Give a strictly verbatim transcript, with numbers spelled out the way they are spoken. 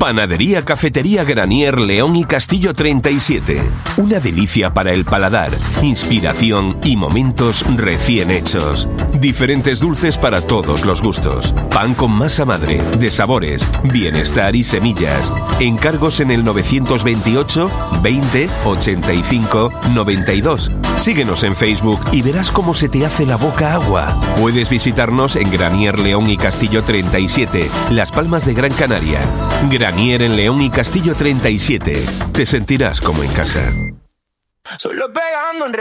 Panadería Cafetería Granier León y Castillo treinta y siete. Una delicia para el paladar, inspiración y momentos recién hechos. Diferentes dulces para todos los gustos. Pan con masa madre, de sabores, bienestar y semillas. Encargos en el novecientos veintiocho, veinte, ochenta y cinco, noventa y dos. Síguenos en Facebook y verás cómo se te hace la boca agua. Puedes visitarnos en Granier León y Castillo treinta y siete, Las Palmas de Gran Canaria. Granier en León y Castillo treinta y siete. Te sentirás como en casa. Solo pegando en